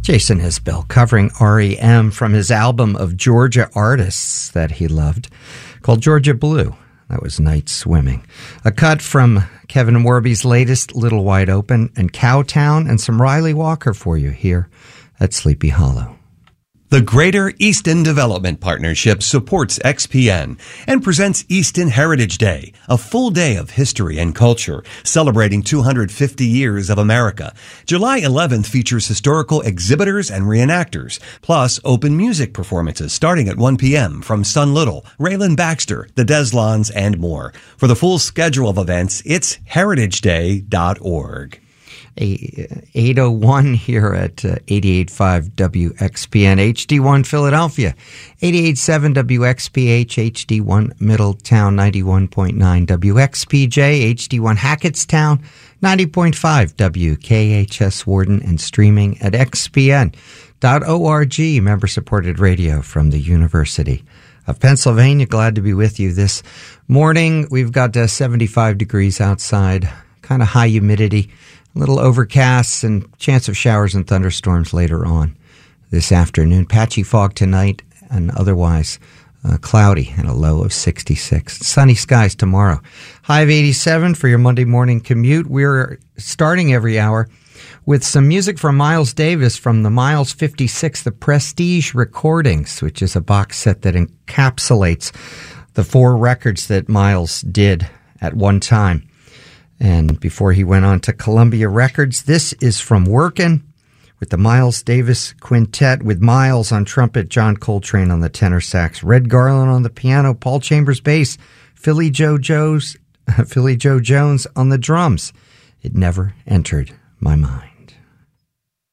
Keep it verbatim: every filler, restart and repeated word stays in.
Jason Isbell covering R E M from his album of Georgia artists that he loved, called Georgia Blue. That was Night Swimming. A cut from Kevin Warby's latest, Little Wide Open, and Cowtown, and some Riley Walker for you here at Sleepy Hollow. The Greater Easton Development Partnership supports X P N and presents Easton Heritage Day, a full day of history and culture, celebrating two hundred fifty years of America. July eleventh features historical exhibitors and reenactors, plus open music performances starting at one p.m. from Sun Little, Raylan Baxter, the Deslons, and more. For the full schedule of events, it's heritage day dot org. eight oh one here at uh, eighty-eight point five W X P N, H D one Philadelphia, eighty-eight point seven W X P H, H D one Middletown, ninety-one point nine W X P J, H D one Hackettstown, ninety point five W K H S Warden, and streaming at X P N dot org, member-supported radio from the University of Pennsylvania. Glad to be with you this morning. We've got uh, seventy-five degrees outside, kind of high humidity. A little overcast and chance of showers and thunderstorms later on this afternoon. Patchy fog tonight and otherwise uh, cloudy and a low of sixty-six. Sunny skies tomorrow. High of eighty-seven for your Monday morning commute. We're starting every hour with some music from Miles Davis from the Miles fifty-six, the Prestige Recordings, which is a box set that encapsulates the four records that Miles did at one time. And before he went on to Columbia Records, this is from Workin' with the Miles Davis Quintet, with Miles on trumpet, John Coltrane on the tenor sax, Red Garland on the piano, Paul Chambers bass, Philly Joe Jones, Philly Joe Jones on the drums. It never entered my mind.